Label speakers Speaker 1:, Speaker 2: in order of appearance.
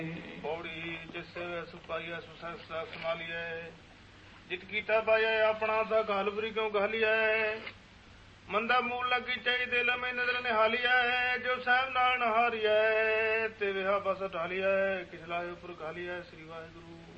Speaker 1: ਪੌੜੀ ਜਿਸ ਸੁਪਾਈਆ ਸੁਸਾ ਸੰਭਾਲੀਐ ਜਿਤ ਕੀਤਾ ਪਾਇਆ ਆਪਣਾ ਤਾਂ ਗਾਲਬਰੀ ਕਿਉਂ ਗਾਲੀਐ ਮੰਦਾ ਮੂਲ ਲੱਗੀ ਚਾਈ ਦਿਲ ਮੈਂ ਨਜ਼ਰ ਨਿਹਾਲੀਐ ਜੋ ਸਾਹਿਬ ਨਾਲ ਨਹਾਰੀਐ ਤੇ ਵਿਹਾ ਬਸ ਢਾਲੀਐ ਕਿਛ ਲਾਏ ਉੱਪਰ ਗਾਲੀਐ ਸ੍ਰੀ ਵਾਹਿਗੁਰੂ।